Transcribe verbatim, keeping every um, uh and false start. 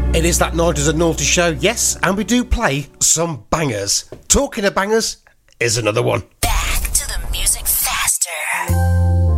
It is that Nigel and Naughty show, yes, and we do play some bangers. Talking of bangers is another one.